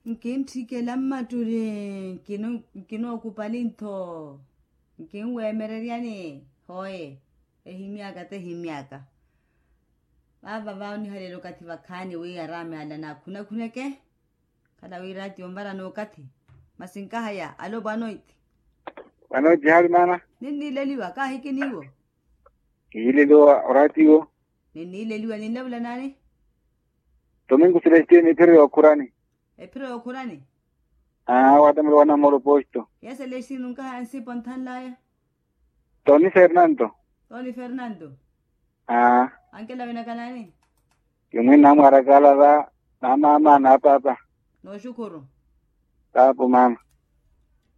Nkimthike lammatule kino kupalinto. Nkinwe mereriani hoye. Ehimiaka te himiaka. Baba bauni halelo kati wakani we arame ala na kuna kuneke. Kada wirati ombara no kati. Masinka haya alo banoiti. Banoiti hali mana? Nini leliwa ka hiki niwo. Ile do oratiwo. Nini leliwa nini labla nani? Domingo Celestine ipere okurani. Epire okurani? Watamelo wana molo posto. Ya Celestine nunca ansi pontan laya? Tony Fernando. Tony Fernando. Anke la vina kanani? Yung namu arakala da na mama na papa. No shukuru. Tapo mama.